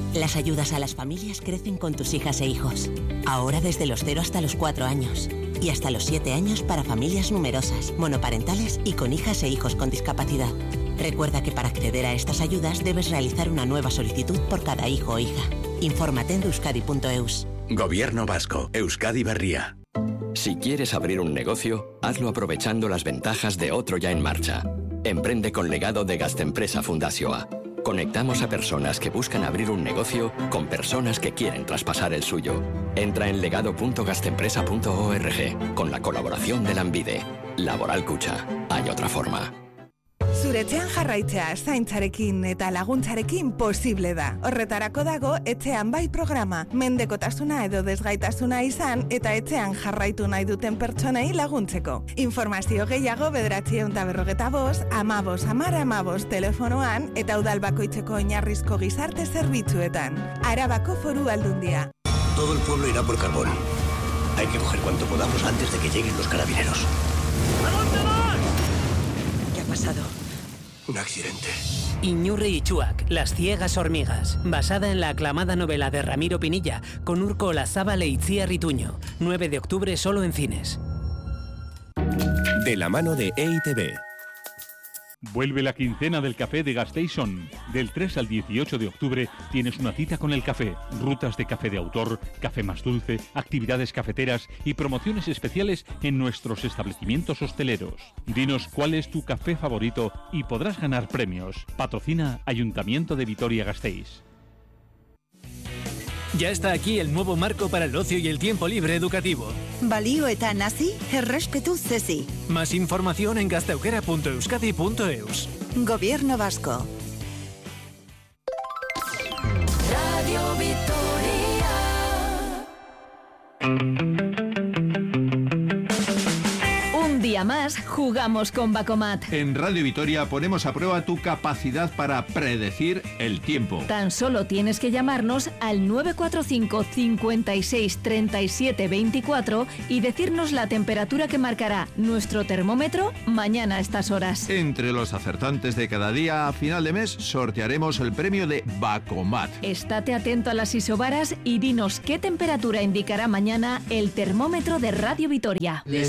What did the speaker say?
Las ayudas a las familias crecen con tus hijas e hijos. Ahora desde los 0 hasta los 4 años. Y hasta los 7 años para familias numerosas, monoparentales y con hijas e hijos con discapacidad. Recuerda que para acceder a estas ayudas debes realizar una nueva solicitud por cada hijo o hija. Infórmate en euskadi.eus. Gobierno vasco, Euskadi Berria. Si quieres abrir un negocio, hazlo aprovechando las ventajas de otro ya en marcha. Emprende con legado de Gaztempresa Fundazioa. Conectamos a personas que buscan abrir un negocio con personas que quieren traspasar el suyo. Entra en legado.gaztempresa.org con la colaboración de Lanbide. Laboral Kutxa. Hay otra forma. Zure etxean jarraitzea zaintzarekin eta laguntzarekin posible da. Horretarako dago etxean bai programa. Mendekotasuna edo desgaitasuna izan eta etxean jarraitu nahi duten pertsonei laguntzeko. Informazio gehiago 945 15 10 15 telefonoan eta udal bakoitzeko oinarrizko gizarte zerbitzuetan. Arabako Foru Aldundia. Todo el pueblo irá por carbón. Hay que coger cuanto podamos antes de que lleguen los carabineros. ¿A dónde vas? ¿Qué ha pasado? Un accidente. Iñurri y Chuac, las ciegas hormigas, basada en la aclamada novela de Ramiro Pinilla, con Urko Olazábal e Itziar Ituño. 9 de octubre solo en cines. De la mano de EITB. Vuelve la quincena del café de Gasstation. Del 3 al 18 de octubre tienes una cita con el café, rutas de café de autor, café más dulce, actividades cafeteras y promociones especiales en nuestros establecimientos hosteleros. Dinos cuál es tu café favorito y podrás ganar premios. Patrocina Ayuntamiento de Vitoria-Gasteiz. Ya está aquí el nuevo marco para el ocio y el tiempo libre educativo. Balioetan hasi, errespetuz zezi. Más información en gazteaukera.euskadi.eus. Gobierno vasco. Radio Vitoria. Un día más jugamos con Bacomat. En Radio Vitoria ponemos a prueba tu capacidad para predecir el tiempo. Tan solo tienes que llamarnos al 945 56 37 24 y decirnos la temperatura que marcará nuestro termómetro mañana a estas horas. Entre los acertantes de cada día, a final de mes, sortearemos el premio de Bacomat. Estate atento a las isobaras y dinos qué temperatura indicará mañana el termómetro de Radio Vitoria.